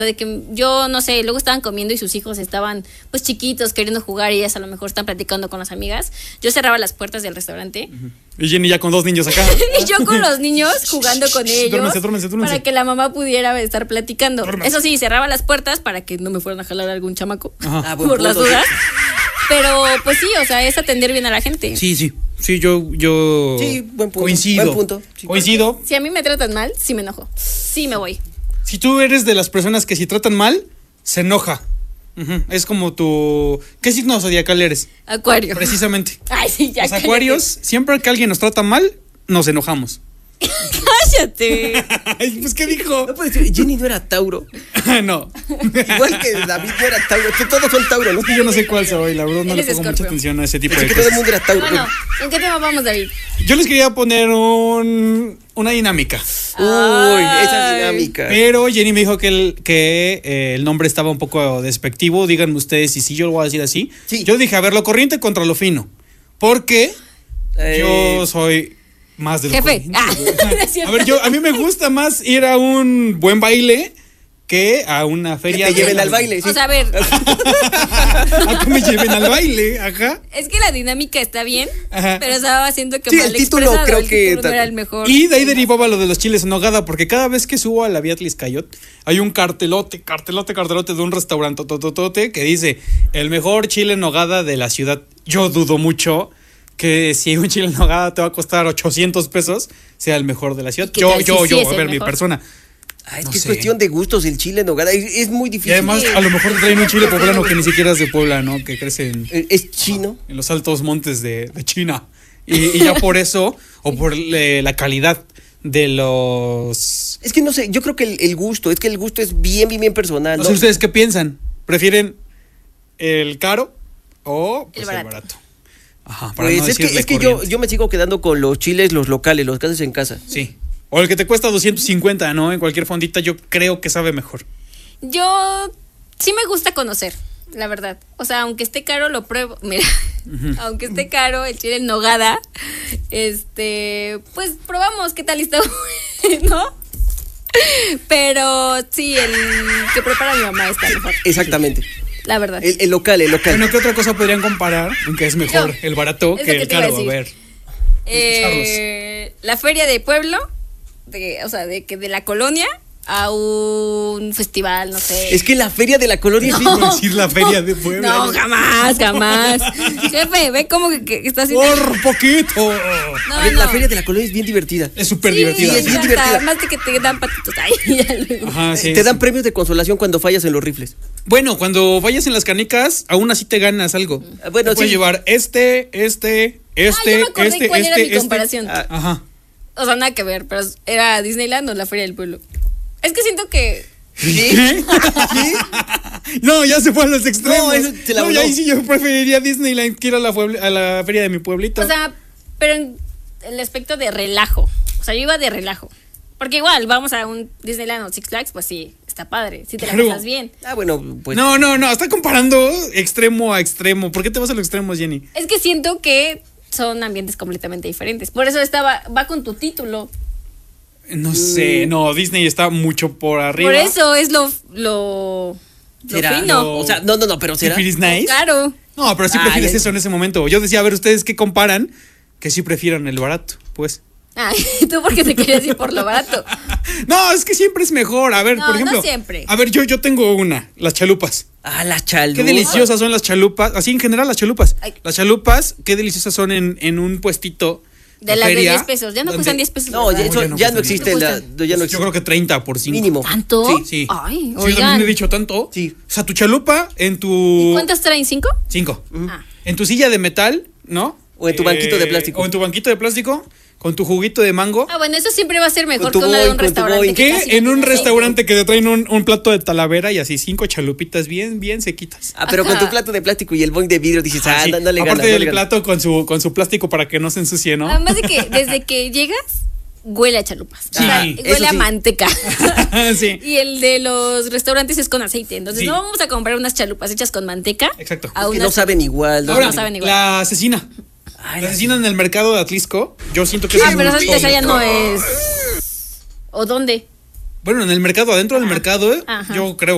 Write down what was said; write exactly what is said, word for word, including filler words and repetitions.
de que yo, no sé, luego estaban comiendo y sus hijos estaban pues chiquitos queriendo jugar y ellas a lo mejor están platicando con las amigas. Yo cerraba las puertas del restaurante. Uh-huh. Y Jenny ya con dos niños acá. Y yo con los niños jugando con ellos. Duérmense, duérmense, duérmense. Para que la mamá pudiera estar platicando. Duérmense. Eso sí, cerraba las puertas para que no me fueran a jalar algún chamaco. Ah, por las dudas. Pero pues sí, o sea, es atender bien a la gente. Sí, sí. Sí, yo, yo sí, buen punto. coincido. Buen punto. Sí. Coincido. Si a mí me tratan mal, sí me enojo. Sí me voy. Si tú eres de las personas que si tratan mal, se enoja. Uh-huh. Es como tu... ¿Qué signo zodiacal eres? Acuario. Precisamente. Ay, sí, ya. Los acuarios, siempre que alguien nos trata mal, nos enojamos. Cállate. Ay, pues, ¿qué dijo? No puede ser, Jenny no era Tauro. No. Igual que David no era Tauro. Todos son Tauro, ¿no? Yo no sé cuál soy, la verdad no le pongo mucha atención a ese tipo Pensé de que todo cosas. el mundo era Tauro. Bueno, ¿en qué tema vamos, David? Yo les quería poner un, una dinámica. Uy, esa dinámica. Pero Jenny me dijo que el, que eh, el nombre estaba un poco despectivo. Díganme ustedes si sí, yo lo voy a decir así. Sí. Yo dije, a ver, lo corriente contra lo fino. Porque Eh, yo soy más del Jefe. Ah, a ver, yo a mí me gusta más ir a un buen baile que a una feria. Que te lleven de- al baile. Sí. O sea, a ver, A que me lleven al baile, ajá. es que la dinámica está bien, Ajá. pero estaba haciendo que Sí, mal el título expresado, creo el que título no ta- era el mejor. Y de ahí derivaba lo de los chiles en nogada, porque cada vez que subo a la Beatriz Cayot hay un cartelote, cartelote, cartelote de un restaurante tototote que dice el mejor chile en nogada de la ciudad. Yo dudo mucho que si un chile en nogada te va a costar ochocientos pesos, sea el mejor de la ciudad. ¿Y qué Yo, tal yo, si sí yo, es a el ver, mi mejor? persona. Ah, es No que es sé. cuestión de gustos el chile en nogada. Es, es muy Y difícil. además, a lo mejor te traen un chile poblano que ni siquiera es de Puebla, ¿no? Que crece en, Eh, Es chino. en los altos montes de, de China. Y, y ya por eso, o por eh, la calidad de los... Es que no sé, yo creo que el, el gusto, es que el gusto es bien, bien, bien personal. No ¿no? sé ustedes qué piensan. ¿Prefieren el caro o pues, El el, barato. barato. Ajá, para Pues no es que, decirle es que yo, corriente. yo me sigo quedando con los chiles, los locales, los que haces en casa. Sí. O el que te cuesta doscientos cincuenta, ¿no? En cualquier fondita yo creo que sabe mejor. Yo sí me gusta conocer, la verdad. O sea, aunque esté caro, lo pruebo. Mira, aunque esté caro el chile en nogada, este, pues probamos qué tal está bueno. Pero sí, el que prepara mi mamá está mejor, Exactamente. la verdad. El, el local, el local. Bueno, ¿qué otra cosa podrían comparar? Aunque es mejor Yo. el barato Es que lo que el te iba a caro. A decir. ver. Eh, la feria de pueblo, de, o sea, de que de la colonia a un festival, no sé. Es que la feria de la colonia sí. Iba a decir la feria de Puebla. No, jamás, jamás. Jefe, ve cómo que, que está haciendo. Por poquito. No, A ver, no. la feria de la colonia es bien divertida. Es súper Sí, divertida. Sí, es bien hasta divertida. más de que te dan patitos. Ay, ya luego. Ajá, sí, Te dan sí. premios de consolación cuando fallas en los rifles. Bueno, cuando vayas en las canicas, aún así te ganas algo. Ah, bueno, Te puedes sí. llevar este, este, Ah, ya este, me acordé este, cuál este, era mi este. comparación. Ah, Ajá. O sea, nada que ver, pero era Disneyland o la feria del pueblo. Es que siento que. ¿Qué? No, ya se fue a los extremos. No, eso se la No, voló. ya ahí sí yo preferiría Disneyland que ir a la, pueble- a la feria de mi pueblito. O sea, pero en el aspecto de relajo. O sea, yo iba de relajo. Porque igual, vamos a un Disneyland o Six Flags, pues sí, está padre. Si te la Claro. pasas bien. ah, bueno, pues. no, no, no, está comparando extremo a extremo. ¿Por qué te vas a los extremos, Jenny? Es que siento que son ambientes completamente diferentes. Por eso estaba, va con tu título. No sé, no, Disney está mucho por arriba. Por eso es lo, lo, lo ¿Será? fino. O sea, no, no, no, pero será. ¿Prefieres nice? Claro. No, pero sí Ah, prefieres ya- eso en ese momento. Yo decía, a ver, ustedes qué comparan, que sí prefieran el barato, pues. Ay, tú porque te querías ir por lo barato. No, es que siempre es mejor. A ver, No, por no ejemplo. siempre. A ver, yo, yo tengo una, las chalupas. Ah, la chalupa. Qué deliciosas son las chalupas. Así en general, las chalupas. Ay. Las chalupas, qué deliciosas son en, en un puestito. De las de feria, diez pesos. Ya no donde- cuestan diez pesos. No, ya, ¿verdad? eso, ya no ya cuesta no existe. bien. La, ¿Cuánto ya no Pues yo existe. creo que treinta por cinco. Mínimo. ¿Tanto? Sí, Sí. Ay, Sí, yo oigan. también he dicho tanto. Sí. O sea, tu chalupa en tu. ¿Y cuántas traen? ¿Cinco? Cinco. Ah. En tu silla de metal, ¿no? O en tu banquito de plástico. O en tu banquito de plástico, con tu juguito de mango. Ah, bueno, eso siempre va a ser mejor Con tu que una de Boeing, un con tu restaurante. Boeing. Que casi en no un tiene restaurante que te traen un, un plato de talavera y así cinco chalupitas bien, bien sequitas. Ah, pero con Ajá. tu plato de plástico y el boing de vidrio dices, ah, Sí. no, no le ganas. Aparte no del le ganas. plato con su, con su plástico para que no se ensucie, ¿no? Además de que desde que llegas, huele a chalupas. Sí, o sea, eso huele a sí. manteca. Sí. Y el de los restaurantes es con aceite. Entonces Sí. no vamos a comprar unas chalupas hechas con manteca. Exacto. A Es que unas- no saben igual. No, Ahora, no saben igual. la asesina. Ay, La la- asesina en el mercado de Atlisco, yo siento que Ah, es pero un- esa esa ya no es. ¿O dónde? Bueno, en el mercado, adentro del mercado, ¿eh? Ajá. yo creo